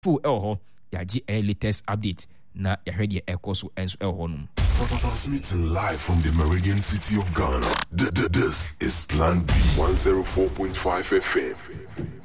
full ho yaji a latest update na yahwede ekoso enso honum. Transmitting live from the Meridian City of Ghana. This is Plan B 104.5 FM.